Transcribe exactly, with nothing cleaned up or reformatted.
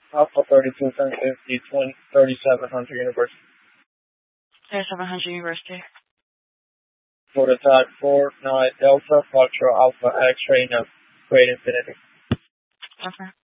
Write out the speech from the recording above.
Alpha thirty-two, ten fifty, twenty, thirty-seven hundred University. thirty-seven hundred University. Prototype four nine Delta, Foxtrot Alpha X-ray, no, grade Infinity. Okay.